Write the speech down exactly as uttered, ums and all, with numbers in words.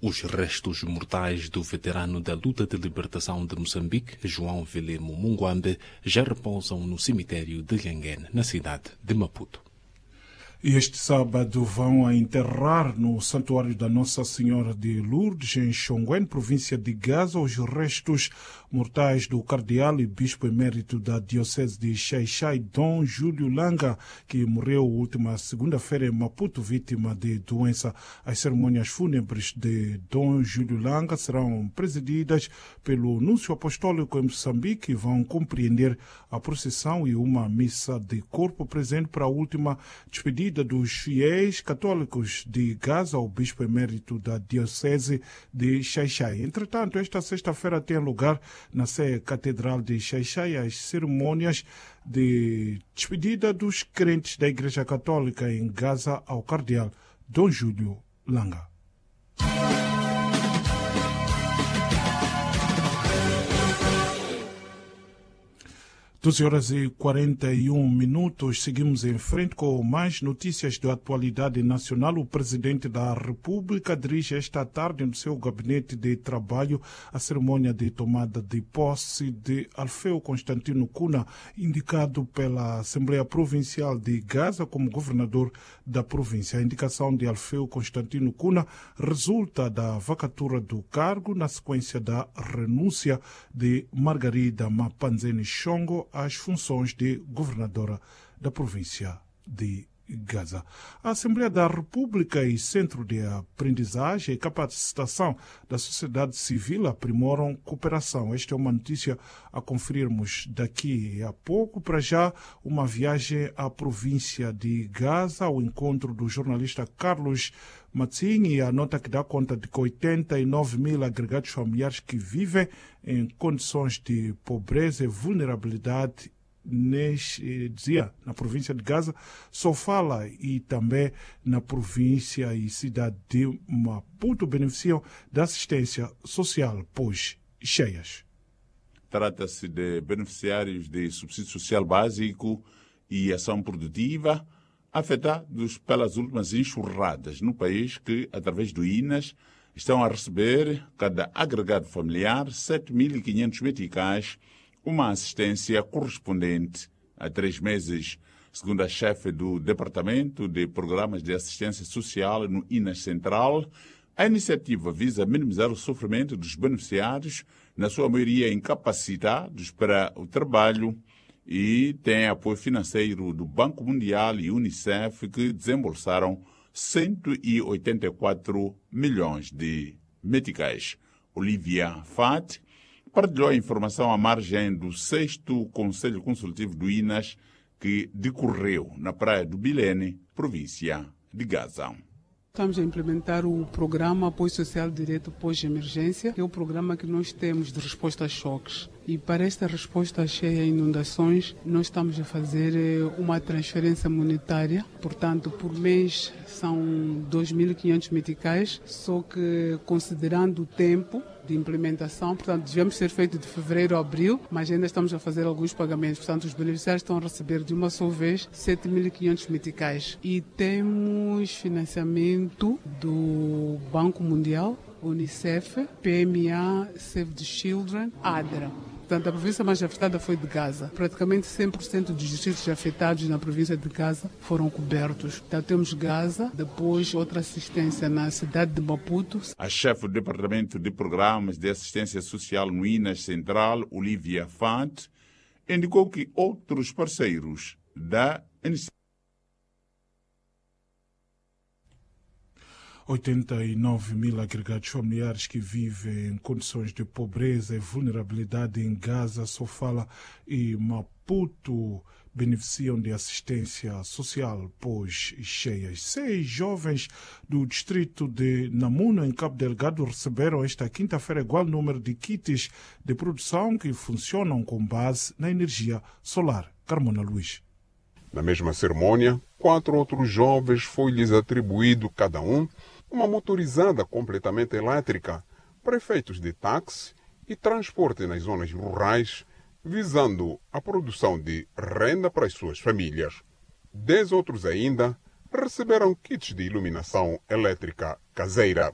Os restos mortais do veterano da luta de libertação de Moçambique, João Velemo Munguambe, já repousam no cemitério de Lhanguene, na cidade de Maputo. Este sábado vão a enterrar no Santuário da Nossa Senhora de Lourdes, em Chonguene, província de Gaza, os restos mortais do cardeal e bispo emérito da Diocese de Xai-Xai, Dom Júlio Langa, que morreu última segunda-feira em Maputo, vítima de doença. As cerimônias fúnebres de Dom Júlio Langa serão presididas pelo Núncio Apostólico em Moçambique e vão compreender a procissão e uma missa de corpo presente para a última despedida dos fiéis católicos de Gaza, o bispo emérito da Diocese de Xai-Xai. Entretanto, esta sexta-feira tem lugar na Sé Catedral de Xai-Xai as cerimônias de despedida dos crentes da Igreja Católica em Gaza ao cardeal Dom Júlio Langa. doze horas e quarenta e um minutos, seguimos em frente com mais notícias da atualidade nacional. O presidente da República dirige esta tarde no seu gabinete de trabalho a cerimônia de tomada de posse de Alfeu Constantino Cuna, indicado pela Assembleia Provincial de Gaza como governador da província. A indicação de Alfeu Constantino Cuna resulta da vacatura do cargo na sequência da renúncia de Margarida Mapanzeni Chongo às funções de governadora da província de Gaza. A Assembleia da República e Centro de Aprendizagem e Capacitação da Sociedade Civil aprimoram cooperação. Esta é uma notícia a conferirmos daqui a pouco. Para já, uma viagem à província de Gaza ao encontro do jornalista Carlos Matzinho, e a nota que dá conta de que oitenta e nove mil agregados familiares que vivem em condições de pobreza e vulnerabilidade neste dia na província de Gaza, só fala e também na província e cidade de Maputo beneficiam da assistência social pós-cheias. Trata-se de beneficiários de subsídio social básico e ação produtiva afetados pelas últimas enxurradas no país que, através do I N A S, estão a receber, cada agregado familiar, sete mil e quinhentos meticais, uma assistência correspondente a três meses. Segundo a chefe do Departamento de Programas de Assistência Social no I N A S Central, a iniciativa visa minimizar o sofrimento dos beneficiários, na sua maioria incapacitados para o trabalho, e tem apoio financeiro do Banco Mundial e Unicef, que desembolsaram cento e oitenta e quatro milhões de meticais. Olivia Fat partilhou a informação à margem do sexto Conselho Consultivo do I N A S, que decorreu na praia do Bilene, província de Gaza. Estamos a implementar o programa Apoio Social Direto Pós-Emergência, que é o programa que nós temos de resposta a choques. E para esta resposta cheia a inundações, nós estamos a fazer uma transferência monetária. Portanto, por mês são dois mil e quinhentos meticais, só que considerando o tempo de implementação, portanto, devemos ser feito de fevereiro a abril, mas ainda estamos a fazer alguns pagamentos. Portanto, os beneficiários estão a receber de uma só vez sete mil e quinhentos meticais. E temos financiamento do Banco Mundial, Unicef, P M A, Save the Children, ADRA. Portanto, a província mais afetada foi de Gaza. Praticamente cem por cento dos distritos afetados na província de Gaza foram cobertos. Então, temos Gaza, depois outra assistência na cidade de Maputo. A chefe do Departamento de Programas de Assistência Social no I N A S Central, Olivia Fant, indicou que outros parceiros da iniciativa oitenta e nove mil agregados familiares que vivem em condições de pobreza e vulnerabilidade em Gaza, Sofala e Maputo beneficiam de assistência social pós-cheias. Seis jovens do distrito de Namuno, em Cabo Delgado, receberam esta quinta-feira igual número de kits de produção que funcionam com base na energia solar. Carmona Luís. Na mesma cerimônia, quatro outros jovens foi-lhes atribuído, cada um, uma motorizada completamente elétrica para efeitos de táxi e transporte nas zonas rurais, visando a produção de renda para as suas famílias. Dez outros ainda receberam kits de iluminação elétrica caseira.